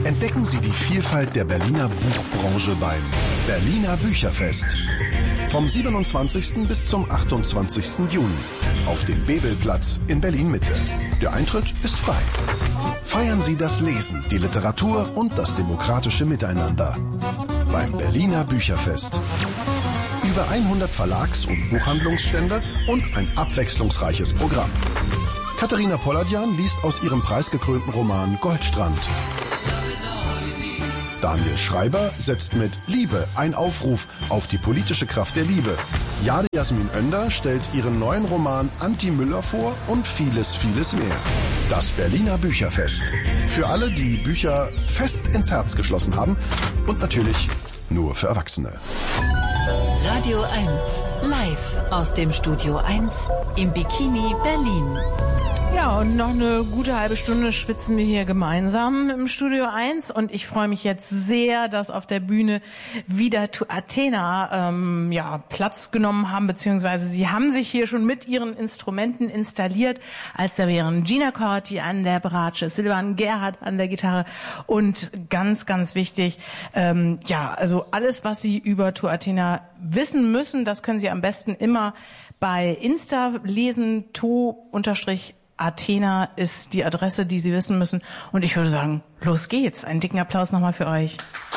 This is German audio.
Entdecken Sie die Vielfalt der Berliner Buchbranche beim Berliner Bücherfest. Vom 27. bis zum 28. Juni auf dem Bebelplatz in Berlin-Mitte. Der Eintritt ist frei. Feiern Sie das Lesen, die Literatur und das demokratische Miteinander beim Berliner Bücherfest. Über 100 Verlags- und Buchhandlungsstände und ein abwechslungsreiches Programm. Katharina Polladjan liest aus ihrem preisgekrönten Roman Goldstrand. Daniel Schreiber setzt mit Liebe ein Aufruf auf die politische Kraft der Liebe. Jade Jasmin Oender stellt ihren neuen Roman Anti Müller vor und vieles, vieles mehr. Das Berliner Bücherfest. Für alle, die Bücher fest ins Herz geschlossen haben und natürlich nur für Erwachsene. Radio 1, live aus dem Studio 1 im Bikini Berlin. Ja, und noch eine gute halbe Stunde schwitzen wir hier gemeinsam im Studio 1 und ich freue mich jetzt sehr, dass auf der Bühne wieder to Athena Platz genommen haben, beziehungsweise sie haben sich hier schon mit ihren Instrumenten installiert, als da wären Gina Corti an der Bratsche, Silvan Gerhardt an der Gitarre und ganz, ganz wichtig, also alles, was Sie über to Athena wissen müssen, das können Sie am besten immer bei Insta lesen, to_Athena ist die Adresse, die Sie wissen müssen. Und ich würde sagen, los geht's. Einen dicken Applaus nochmal für euch.